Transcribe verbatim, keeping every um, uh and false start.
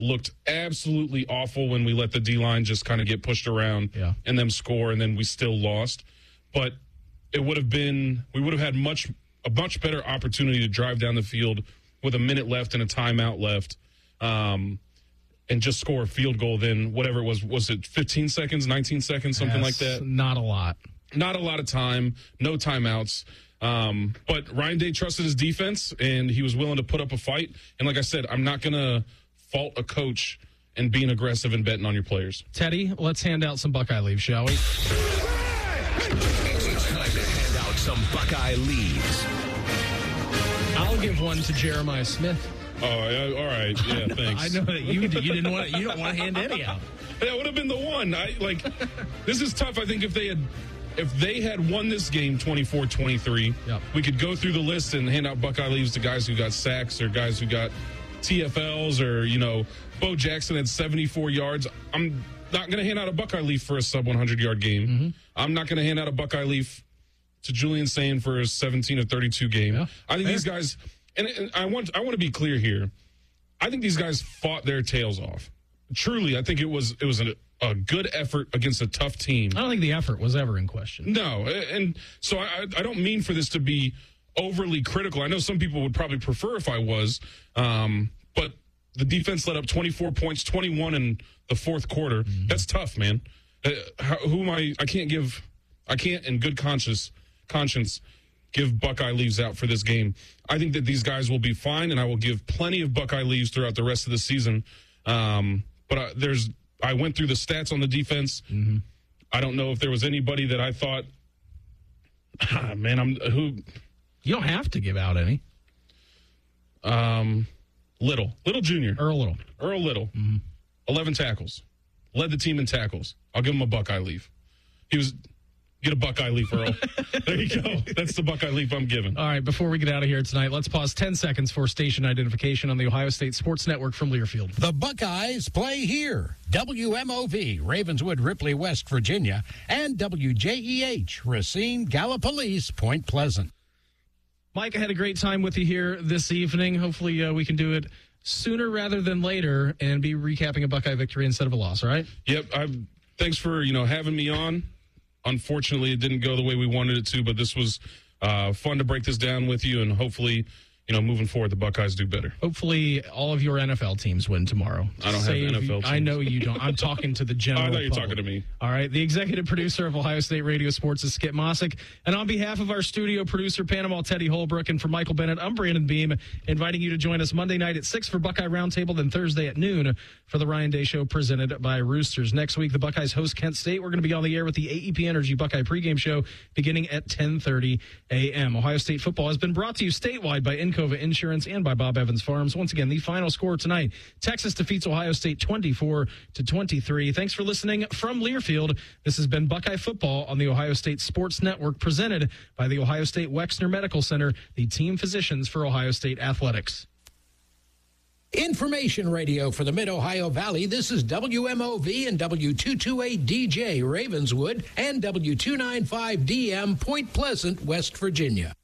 looked absolutely awful when we let the D-line just kind of get pushed around yeah. and them score, and then we still lost. But it would have been – we would have had much a much better opportunity to drive down the field with a minute left and a timeout left um, and just score a field goal than whatever it was. Was it fifteen seconds, nineteen seconds, something That's like that? Not a lot. Not a lot of time, no timeouts. Um, but Ryan Day trusted his defense, and he was willing to put up a fight. And like I said, I'm not going to fault a coach and being aggressive and betting on your players. Teddy, let's hand out some Buckeye leaves, shall we? It's time to hand out some Buckeye leaves. I'll give one to Jeremiah Smith. Oh, yeah, all right. Yeah, thanks. I know that you you didn't want you don't want to hand any out. That would have been the one. I like. This is tough. I think if they had. If they had won this game twenty-four twenty-three, yep. we could go through the list and hand out Buckeye leaves to guys who got sacks or guys who got T F Ls or, you know, Bo Jackson had seventy-four yards. I'm not going to hand out a Buckeye leaf for a sub one hundred yard game. Mm-hmm. I'm not going to hand out a Buckeye leaf to Julian Sain for a seventeen or thirty-two game. Yeah. I think Fair. these guys, and, and I want I want to be clear here. I think these guys fought their tails off. Truly, I think it was it was a, a good effort against a tough team. I don't think the effort was ever in question. No, and so I, I don't mean for this to be overly critical. I know some people would probably prefer if I was, um, but the defense let up twenty-four points, twenty-one in the fourth quarter. Mm-hmm. That's tough, man. Uh, how, who am I? I can't give, I can't in good conscience, conscience give Buckeye leaves out for this game. I think that these guys will be fine, and I will give plenty of Buckeye leaves throughout the rest of the season. Um, but uh, there's, I went through the stats on the defense. Mm-hmm. I don't know if there was anybody that I thought, ah, man, I'm who. You don't have to give out any. Um, Little, Little Junior, Earl Little, Earl Little, mm-hmm. eleven tackles, led the team in tackles. I'll give him a Buckeye leaf. He was. Get a Buckeye leaf, Earl. There you go. That's the Buckeye leaf I'm giving. All right, before we get out of here tonight, let's pause ten seconds for station identification on the Ohio State Sports Network from Learfield. The Buckeyes play here. W M O V, Ravenswood, Ripley, West Virginia, and W J E H, Racine, Gallipolis, Point Pleasant. Mike, I had a great time with you here this evening. Hopefully uh, we can do it sooner rather than later and be recapping a Buckeye victory instead of a loss, all right? Yep. I'm, thanks for, you know, having me on. Unfortunately, it didn't go the way we wanted it to, but this was uh, fun to break this down with you, and hopefully, you know, moving forward, the Buckeyes do better. Hopefully, all of your N F L teams win tomorrow. I don't Save, have N F L teams. I know you don't. I'm talking to the general oh, I thought you were public. talking to me. All right. The executive producer of Ohio State Radio Sports is Skip Mossick. And on behalf of our studio producer, Panama Teddy Holbrook, and for Michael Bennett, I'm Brandon Beam, inviting you to join us Monday night at six for Buckeye Roundtable, then Thursday at noon for the Ryan Day Show presented by Roosters. Next week, the Buckeyes host Kent State. We're going to be on the air with the A E P Energy Buckeye pregame show beginning at ten thirty a.m. Ohio State football has been brought to you statewide by Encova Insurance and by Bob Evans Farms. Once again, the final score tonight, Texas defeats Ohio State twenty-four to twenty-three. Thanks for listening from Learfield. This has been Buckeye Football on the Ohio State Sports Network, presented by the Ohio State Wexner Medical Center, the team physicians for Ohio State athletics. Information radio for the Mid-Ohio Valley. This is W M O V and W two twenty-eight D J Ravenswood and W two ninety-five D M Point Pleasant, West Virginia.